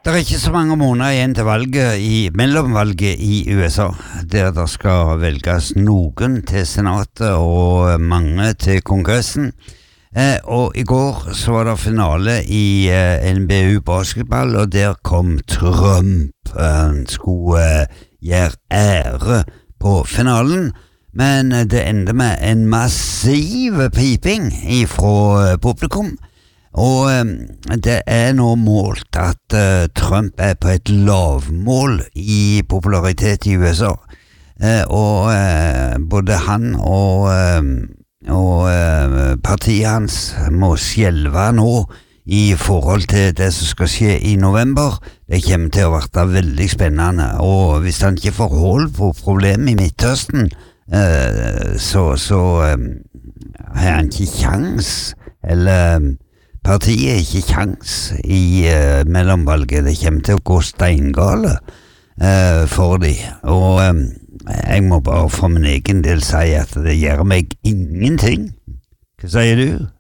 Det ikke så mange måneder igjen til mellomvalget i USA, der det skal velges noen til senatet og mange til kongressen. Og i går så var det finale i NBU basketball, og der kom Trump. Han skulle gjøre ære på finalen, men det endte med en massiv piping fra publikum. Og det nå målt at Trump på et lavmål i popularitet i USA. Og både han og partiet hans må skjelve nå i forhold til det som skal skje i november. Det kommer til å være veldig spennende, og hvis han ikke får hold på problemet i Midtøsten, så har han ikke kjans, eller partiet ikke kjans i mellomvalget. Det kommer til å gå steingale for de, og jeg må bare for min egen del si at det gjør meg ingenting. Hva sier du?